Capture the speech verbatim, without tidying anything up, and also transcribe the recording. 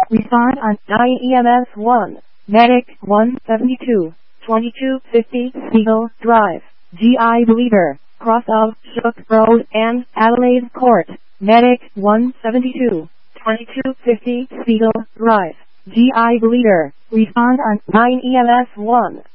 Respond on nine E M S one. Medic one seventy-two, twenty-two fifty Siegel Drive, G I Bleeder, cross of Shook Road and Adelaide Court. Medic one seventy-two, twenty-two fifty Siegel Drive, G I Bleeder. Respond on nine E M S one.